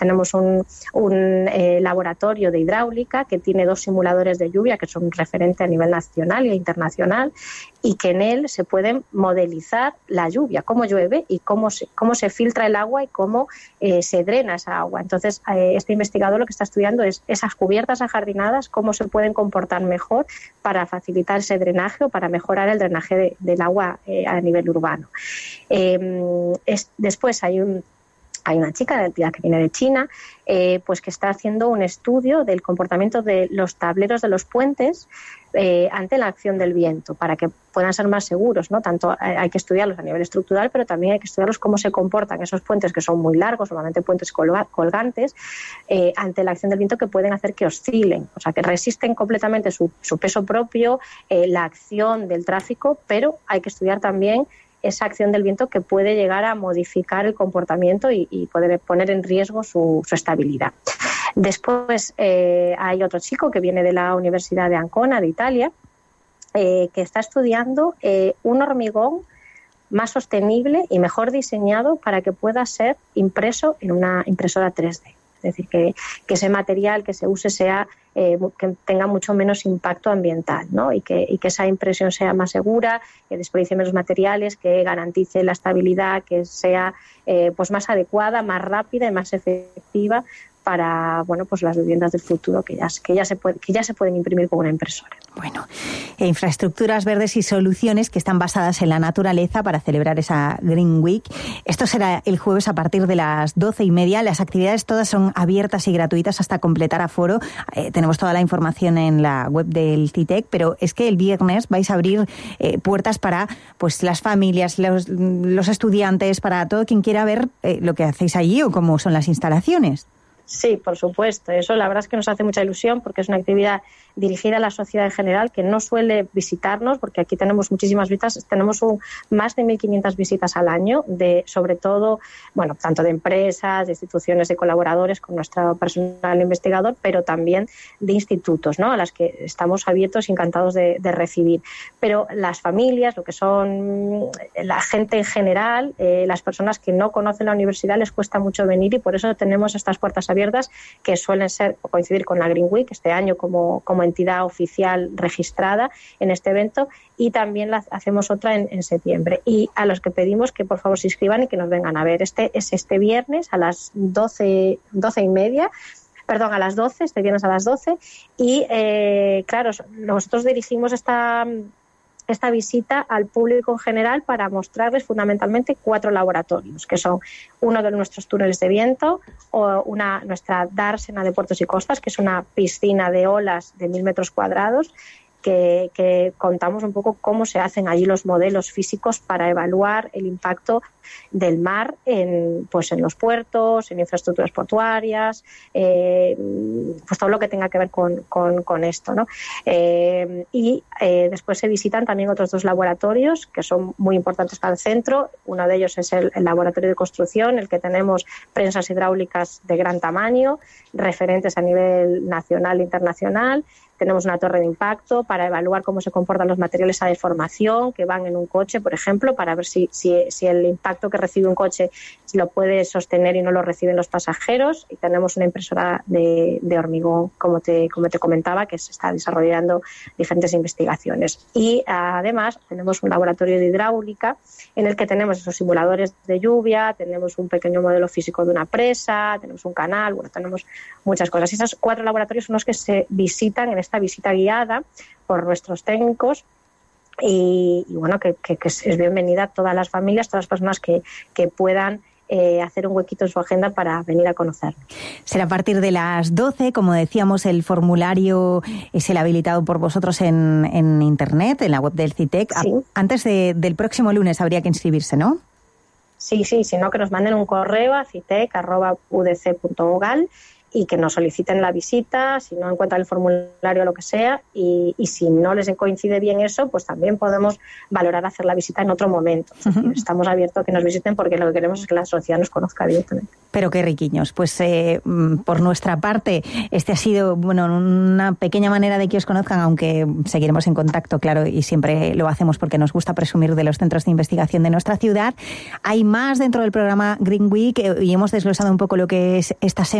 tenemos un laboratorio de hidráulica que tiene 2 simuladores de lluvia que son referentes a nivel nacional e internacional, y que en él se pueden modelizar la lluvia, cómo llueve y cómo se filtra el agua y cómo se drena esa agua. Entonces, este investigador lo que está estudiando es esas cubiertas ajardinadas, cómo se pueden comportar mejor para facilitar ese drenaje o para mejorar el drenaje del agua a nivel urbano. Después hay una chica de entidad que viene de China, pues que está haciendo un estudio del comportamiento de los tableros de los puentes ante la acción del viento, para que puedan ser más seguros, ¿no? Tanto hay que estudiarlos a nivel estructural, pero también hay que estudiarlos cómo se comportan esos puentes que son muy largos, normalmente puentes colgantes, ante la acción del viento, que pueden hacer que oscilen, o sea, que resisten completamente su peso propio, la acción del tráfico, pero hay que estudiar también esa acción del viento que puede llegar a modificar el comportamiento y poder poner en riesgo su estabilidad. Después hay otro chico que viene de la Universidad de Ancona, de Italia, que está estudiando un hormigón más sostenible y mejor diseñado para que pueda ser impreso en una impresora 3D. Es decir, que ese material que se use que tenga mucho menos impacto ambiental, ¿no? Y que esa impresión sea más segura, que desperdicie menos materiales, que garantice la estabilidad, que sea pues más adecuada, más rápida y más efectiva para pues las viviendas del futuro que ya se pueden imprimir con una impresora. Bueno, infraestructuras verdes y soluciones que están basadas en la naturaleza para celebrar esa Green Week. Esto será el jueves a partir de las 12:30. Las actividades todas son abiertas y gratuitas hasta completar aforo. Tenemos toda la información en la web del CITEC, pero es que el viernes vais a abrir puertas para pues las familias, los estudiantes, para todo quien quiera ver lo que hacéis allí o cómo son las instalaciones. Sí, por supuesto. Eso la verdad es que nos hace mucha ilusión porque es una actividad dirigida a la sociedad en general que no suele visitarnos, porque aquí tenemos muchísimas visitas, tenemos más de 1.500 visitas al año, sobre todo, tanto de empresas, de instituciones, de colaboradores con nuestro personal investigador, pero también de institutos, ¿no? A las que estamos abiertos y encantados de recibir. Pero las familias, lo que son la gente en general, las personas que no conocen la universidad, les cuesta mucho venir, y por eso tenemos estas puertas abiertas que suelen coincidir con la Green Week este año como entidad oficial registrada en este evento, y también hacemos otra en septiembre. Y a los que pedimos que por favor se inscriban y que nos vengan a ver. Este viernes a las 12:30. Perdón, a las 12, este viernes a las 12. Y claro, nosotros dirigimos esta visita al público en general para mostrarles fundamentalmente 4 laboratorios, que son uno de nuestros túneles de viento, o nuestra dársena de puertos y costas, que es una piscina de olas de 1.000 metros cuadrados, que contamos un poco cómo se hacen allí los modelos físicos para evaluar el impacto del mar en los puertos, en infraestructuras portuarias, pues todo lo que tenga que ver con esto, ¿no? Y después se visitan también otros 2 laboratorios que son muy importantes para el centro. Uno de ellos es el laboratorio de construcción, el que tenemos prensas hidráulicas de gran tamaño, referentes a nivel nacional e internacional. Tenemos una torre de impacto para evaluar cómo se comportan los materiales a deformación que van en un coche, por ejemplo, para ver si el impacto que recibe un coche lo puede sostener y no lo reciben los pasajeros. Y tenemos una impresora de hormigón, como te comentaba, que se está desarrollando diferentes investigaciones. Y además tenemos un laboratorio de hidráulica en el que tenemos esos simuladores de lluvia, tenemos un pequeño modelo físico de una presa, tenemos un canal, tenemos muchas cosas. Y esos 4 laboratorios son los que se visitan en esta visita guiada por nuestros técnicos, y que es bienvenida a todas las familias, todas las personas que puedan hacer un huequito en su agenda para venir a conocerlo. Será a partir de las 12, como decíamos, el formulario es el habilitado por vosotros en internet, en la web del CITEC. Sí. Antes del próximo lunes habría que inscribirse, ¿no? Sí, sino que nos manden un correo a citec@udc.ogal y que nos soliciten la visita, si no encuentran el formulario o lo que sea, y si no les coincide bien eso, pues también podemos valorar hacer la visita en otro momento. Es decir, estamos abiertos a que nos visiten porque lo que queremos es que la sociedad nos conozca directamente. Pero qué riquiños. Pues por nuestra parte, este ha sido una pequeña manera de que os conozcan, aunque seguiremos en contacto, claro, y siempre lo hacemos porque nos gusta presumir de los centros de investigación de nuestra ciudad. Hay más dentro del programa Green Week y hemos desglosado un poco lo que es esta semana.